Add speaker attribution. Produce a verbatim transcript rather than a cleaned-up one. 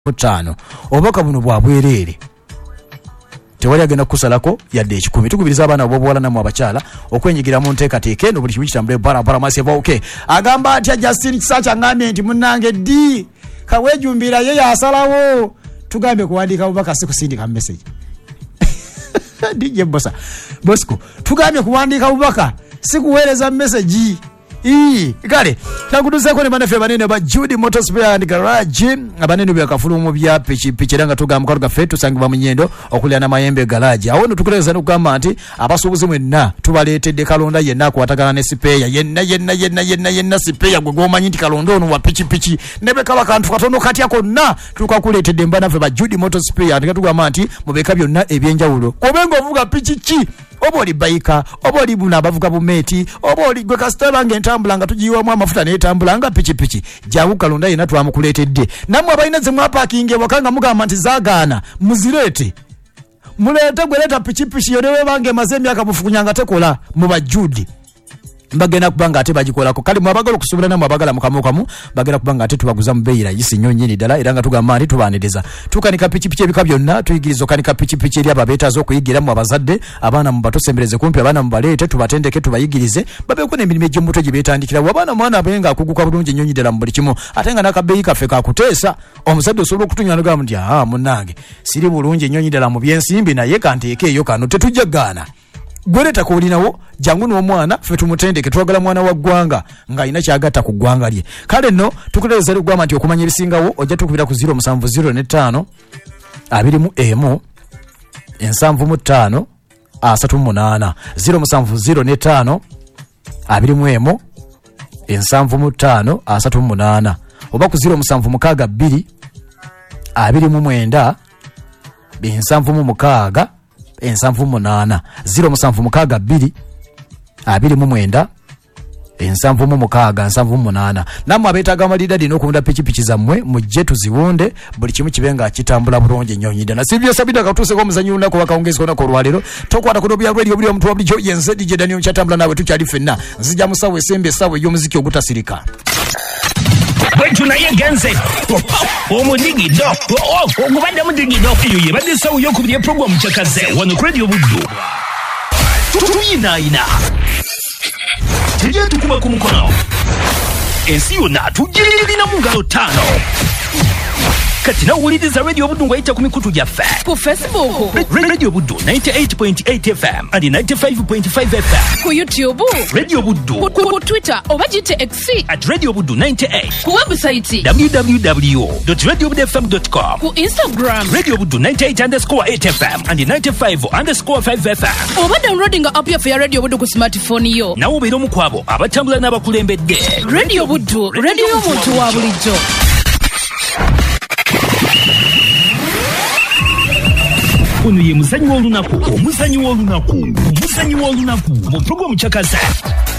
Speaker 1: ttaano obaka buno bwa bwerere tewali agenda kusalako yadde ekikumi. Tukubiriza abaana bobuwala namwe abakyala okwenyigira mu nteekateeka eno buli kimu kitambule barabara maseva okay. Agamba atya Justin Kisacha ngambye nti munnange ddi kawejumbira ye yasalawo tugambe kuwandiika bubaka si kusindika message D J Bosa Bosco tugambe kuwandiika bubaka si kuweereza message. Ii kale takuduzeko ne banafe banene ba Judy Motorspare and Garage abanene bya kafulumu bya pichi pichiranga tugamba kwa fetu sangibwa munyendo okulya na mayembe garage awono tukoleza nokugamba nti abasubuzi mwenna tubaletedde kalonda yenna kwatagana ne sipeya yenna yenna yenna yenna yenna sipeya gwe gomanyi nti kalonda ono wa pichi pichi nebe kala kantu katono kati yako na tukakuletedde mbanafe ba Judy Motorspare and tugamba nti mubeka byonna ebyenjawulo obengo ovuga pichi chi oboli baika oboli buna abavuga bumeti oboli gwe kasitala ngentambula nga tujiwamu amafuta n'etambula nga pichi pichi jawu kalonda yena twamukuletedde namwe abalina ze mwapakinge wakanga mugamba nti zaagaana muzirete mulete gweleta pichi pichi yodewe bange mazembi akabufukunyanga tekola mu bajudi bagenda kubanga ate bagikolako kali mwabagala okusubira namwe abagala mukamukamu bagenda kubanga ate tubaguza mu beira yisi nyonyi ni dala era nga tugamba nti tubaniriza tukanika pichi pichi ebika byonna tuyigirizo kanika pichi pichi eri ababetazo okuyigira mu abazadde abaana mu batosembereze kumpi abaana mu balete tubatendeke tubayigirize babeko n'emirimu egy'omuto gye betandikira abaana mwana abenga akuguka bulungi nyonyi dala mu buli kimu ate nga nakabeeyi kaffe kakuteesa omusajja osobola okutunywa n'ogamba nti aha munnange siri bulungi nyonyi dala mu byensimbi naye kanteeke eyo kano tetujjagaana gweleta ko olinawo jangu n'omwana ffe tumutendeke twagala mwana wa ggwanga ng'alina kyagatta ku ggwanga lye kale nno tukutegeeza okugamba nti okumanya ebisingawo ojja tukubira ku zero musanvu zero ne ttaano abiri mu emu ensanvu mu ttaano asatu mu munaana zero musanvu zero ne ttaano abiri mu emu ensanvu mu ttaano asatu mu munaana oba ku zero musanvu mukaaga bbiri abiri mu mwenda ensanvu mu mukaaga ensanvu munaana zero musanvu mukaaga bbiri abiri mu mwenda ensanvu mu mukaaga ensanvu munaana namwe abeetaaga amalidadi n'okunda pichi pichi zammwe mujje tuziwunde buli kimu kibenga kitambula bulungi nnyonyi ddala sibyo sabida katuuseko omuzanyi lunako bakawungezi konako olwaleero tokwata kuno bya radio buli omuntu wa bulijjo yenze D J Daniel kyatambula nawe tukyali ffenna nzija musawo esembe esawo ey'omuziki ogutasirika
Speaker 2: Bwetu na yegenze omudigido ogubadde mudigido eyo yebadde sawo y'okubira program kyakaze wano ku radio buddu tuyinaayina tujye tukuba ku mukono ensi yonna tugirina mu ngalo ttaano kati nawuliriza radio buddu ng'ayita ku mikutu gyaffe
Speaker 3: ku Facebook
Speaker 2: radio buddu ninety-eight point eight F M and ninety-five point five F M
Speaker 3: ku YouTube
Speaker 2: radio buddu
Speaker 3: ku, ku, ku Twitter oba gite X
Speaker 2: at radio buddu ninety-eight
Speaker 3: ku website
Speaker 2: w w w dot radio buddu f m dot com
Speaker 3: ku Instagram
Speaker 2: radio buddu ninety-eight underscore eight F M and ninety-five underscore five F M
Speaker 3: oba downloading app yaffe ya radio buddu ku smartphone yo
Speaker 2: nawo obeera omu ku abo abatambula n'abakulembedde
Speaker 3: radio buddu radio y'omuntu wa bulijjo.
Speaker 2: Ono ye muzanyi w'olunaku omuzanyi w'olunaku omuzanyi w'olunaku mu programu kyakaze